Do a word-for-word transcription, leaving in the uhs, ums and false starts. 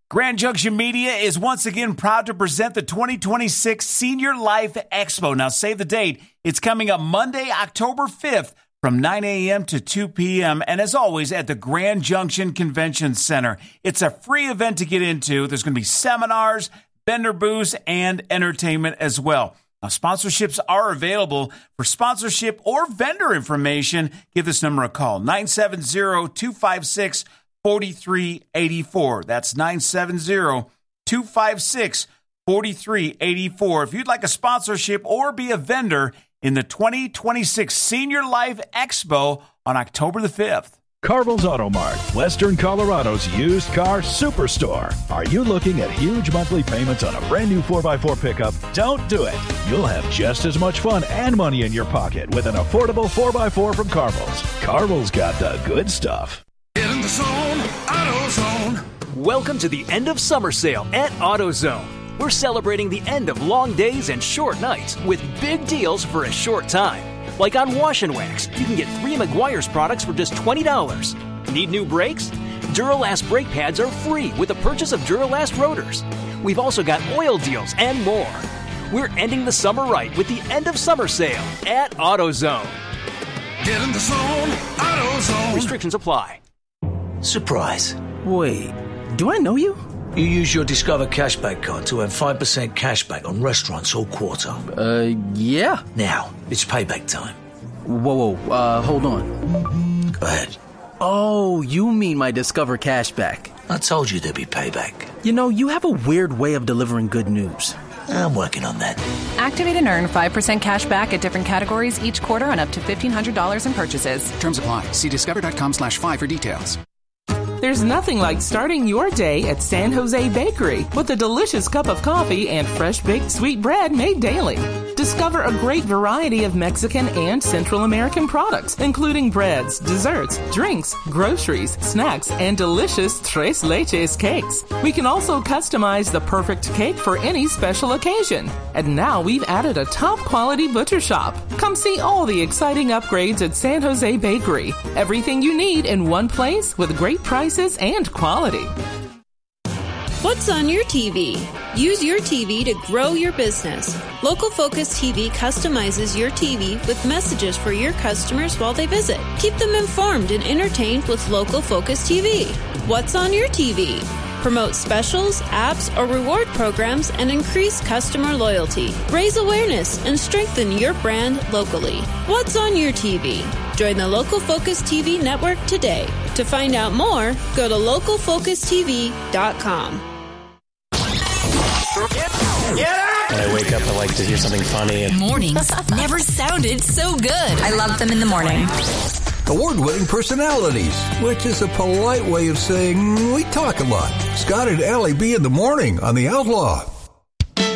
Grand Junction Media is once again proud to present the twenty twenty-six Senior Life Expo. Now, save the date. It's coming up Monday, October fifth from nine a.m. to two p.m. And as always, at the Grand Junction Convention Center. It's a free event to get into. There's going to be seminars, vendor booths, and entertainment as well. Now, sponsorships are available. For sponsorship or vendor information, give this number a call, nine seven zero, two five six, four three eight four. That's nine seven zero, two five six, four three eight four. If you'd like a sponsorship or be a vendor in the twenty twenty-six Senior Life Expo on October the fifth. Carville's Auto Mart, Western Colorado's used car superstore. Are you looking at huge monthly payments on a brand new four by four pickup? Don't do it. You'll have just as much fun and money in your pocket with an affordable four by four from Carville's. Carville's got the good stuff. Get in the zone, AutoZone. Welcome to the end of summer sale at AutoZone. We're celebrating the end of long days and short nights with big deals for a short time. Like on Wash and Wax, you can get three Meguiar's products for just twenty dollars. Need new brakes? Duralast brake pads are free with the purchase of Duralast rotors. We've also got oil deals and more. We're ending the summer right with the end of summer sale at AutoZone. Get in the zone, AutoZone. Restrictions apply. Surprise. Wait, do I know you? You use your Discover Cashback card to earn five percent cashback on restaurants all quarter. Uh, yeah. Now, it's payback time. Whoa, whoa, uh, hold on. Go ahead. Oh, you mean my Discover Cashback. I told you there'd be payback. You know, you have a weird way of delivering good news. I'm working on that. Activate and earn five percent cash back at different categories each quarter on up to fifteen hundred dollars in purchases. Terms apply. See discover.com slash five for details. There's nothing like starting your day at San Jose Bakery with a delicious cup of coffee and fresh-baked sweet bread made daily. Discover a great variety of Mexican and Central American products, including breads, desserts, drinks, groceries, snacks, and delicious Tres Leches cakes. We can also customize the perfect cake for any special occasion. And now we've added a top-quality butcher shop. Come see all the exciting upgrades at San Jose Bakery. Everything you need in one place with great prices and quality. What's on your T V? Use your T V to grow your business. Local Focus T V customizes your T V with messages for your customers while they visit. Keep them informed and entertained with Local Focus T V. What's on your T V? Promote specials, apps, or reward programs and increase customer loyalty. Raise awareness and strengthen your brand locally. What's on your T V? Join the Local Focus T V network today. To find out more, go to local focus t v dot com. When I wake up, I like to hear something funny. And mornings never sounded so good. I love them in the morning. Award-winning personalities, which is a polite way of saying we talk a lot. Scott and Allie B in the morning on The Outlaw.